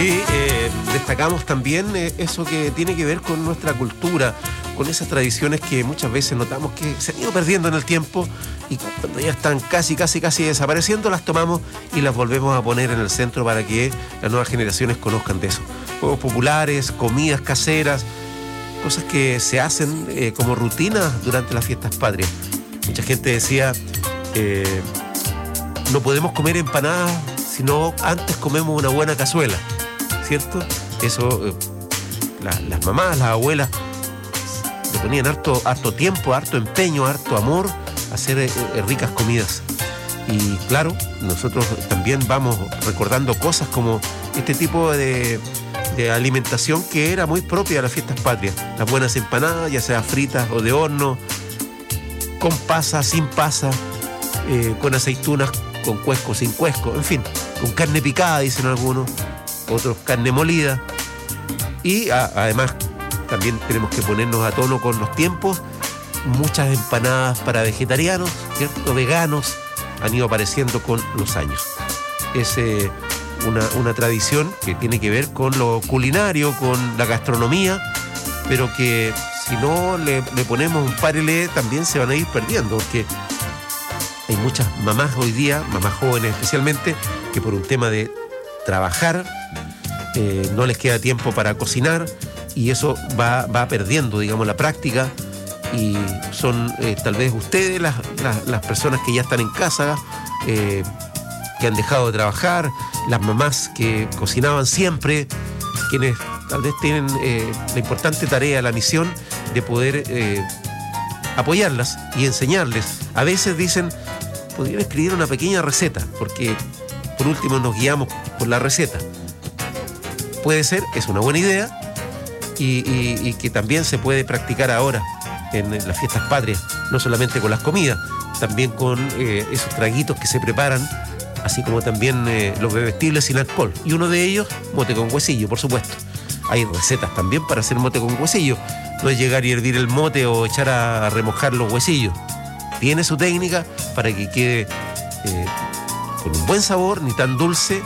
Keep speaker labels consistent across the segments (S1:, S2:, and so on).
S1: Sí, destacamos también eso que tiene que ver con nuestra cultura, con esas tradiciones que muchas veces notamos que se han ido perdiendo en el tiempo y cuando ya están casi desapareciendo, las tomamos y las volvemos a poner en el centro para que las nuevas generaciones conozcan de eso. Juegos populares, comidas caseras, cosas que se hacen como rutina durante las fiestas patrias. Mucha gente decía, no podemos comer empanadas si no antes comemos una buena cazuela, ¿cierto? Eso, las mamás, las abuelas le ponían harto tiempo, harto empeño, harto amor a hacer ricas comidas. Y claro, nosotros también vamos recordando cosas como este tipo de alimentación que era muy propia de las fiestas patrias. Las buenas empanadas, ya sea fritas o de horno, con pasa, sin pasa, con aceitunas, con cuesco, sin cuesco, en fin, con carne picada, dicen algunos, otros carne molida. Y además también tenemos que ponernos a tono con los tiempos. Muchas empanadas para vegetarianos, ¿cierto? Veganos han ido apareciendo con los años. Es una tradición que tiene que ver con lo culinario, con la gastronomía, pero que si no le ponemos un parelé también se van a ir perdiendo, porque hay muchas mamás hoy día, mamás jóvenes especialmente, que por un tema de trabajar no les queda tiempo para cocinar y eso va perdiendo, digamos, la práctica. Y son tal vez ustedes las personas que ya están en casa, que han dejado de trabajar, las mamás que cocinaban siempre, quienes tal vez tienen la importante tarea, la misión de poder apoyarlas y enseñarles. A veces dicen, podrían escribir una pequeña receta, porque por último nos guiamos por la receta. Puede ser, es una buena idea y que también se puede practicar ahora en las fiestas patrias, no solamente con las comidas, también con esos traguitos que se preparan, así como también los bebestibles sin alcohol. Y uno de ellos, mote con huesillo, por supuesto. Hay recetas también para hacer mote con huesillo. No es llegar y hervir el mote o echar a remojar los huesillos. Tiene su técnica para que quede con un buen sabor, ni tan dulce,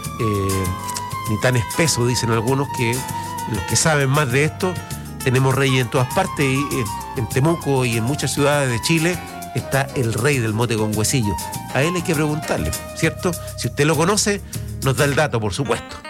S1: ni tan espeso, dicen algunos, que los que saben más de esto. Tenemos reyes en todas partes y en Temuco y en muchas ciudades de Chile está el rey del mote con huesillo. A él hay que preguntarle, ¿cierto? Si usted lo conoce, nos da el dato, por supuesto.